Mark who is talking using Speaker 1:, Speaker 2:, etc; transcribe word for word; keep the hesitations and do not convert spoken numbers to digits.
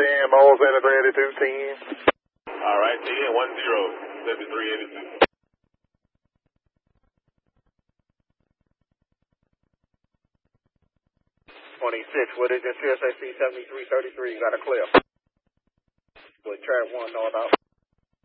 Speaker 1: ten, Mo seventy-three eighty-two, ten.
Speaker 2: All right, ten, one zero, seventy-three eighty-two.
Speaker 3: twenty-six, what is your C S A C seventy-three thirty-three? Got a clear. With track one, north out.